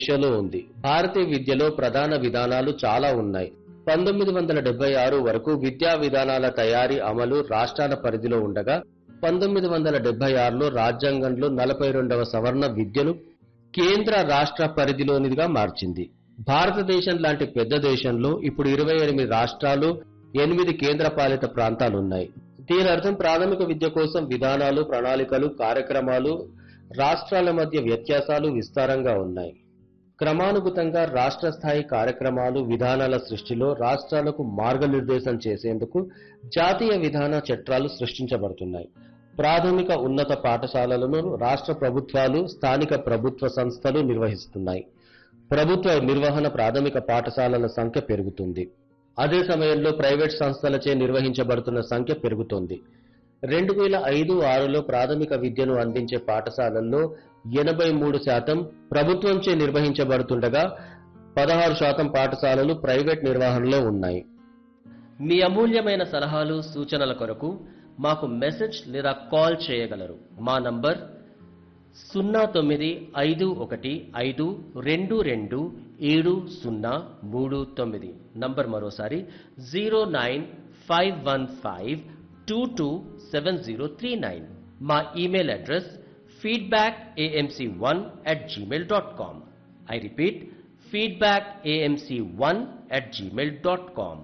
దిశలో ఉంది. భారతీయ విద్యలో ప్రధాన విధానాలు చాలా ఉన్నాయి. 1976 వరకు విద్యా విధానాల తయారీ అమలు రాష్ట్రాల పరిధిలో ఉండగా 1976లో రాజ్యాంగంలో 42వ సవరణ విద్యను కేంద్ర రాష్ట్ర పరిధిలోనిదిగా మార్చింది. భారతదేశం లాంటి పెద్ద దేశంలో ఇప్పుడు 28 రాష్ట్రాలు, 8 కేంద్రపాలిత ప్రాంతాలున్నాయి. దీని అర్థం ప్రాథమిక విద్య కోసం విధానాలు, ప్రణాళికలు, కార్యక్రమాలు, రాష్ట్రాల మధ్య వ్యత్యాసాలు విస్తారంగా ఉన్నాయి. క్రమానుగతంగా రాష్ట్ర స్థాయి కార్యక్రమాలు, విధానాల సృష్టిలో రాష్ట్రాలకు మార్గనిర్దేశం చేసేందుకు జాతీయ విధాన చట్టాలు సృష్టించబడుతున్నాయి. ప్రాథమిక ఉన్నత పాఠశాలలను రాష్ట్ర ప్రభుత్వాలు, స్థానిక ప్రభుత్వ సంస్థలు నిర్వహిస్తున్నాయి. ప్రభుత్వ నిర్వహణ ప్రాథమిక పాఠశాలల సంఖ్య పెరుగుతుంది. అదే సమయంలో ప్రైవేట్ సంస్థలచే నిర్వహించబడుతున్న సంఖ్య పెరుగుతోంది. 2005-6లో ప్రాథమిక విద్యను అందించే పాఠశాలల్లో 83% ప్రభుత్వంచే నిర్వహించబడుతుండగా 16% పాఠశాలలు ప్రైవేట్ నిర్వహణలో ఉన్నాయి. మీ అమూల్యమైన సలహాలు, సూచనల కొరకు మాకు మెసేజ్ లేదా కాల్ చేయగలరు. మా నంబర్ 0951522739. నంబర్ మరోసారి 09515227039. మా email address feedbackamc1@gmail.com. I repeat, feedbackamc1@gmail.com.